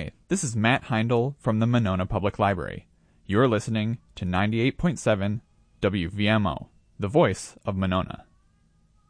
Hi, this is Matt Heindel from the Monona Public Library. You're listening to 98.7 WVMO, the voice of Monona.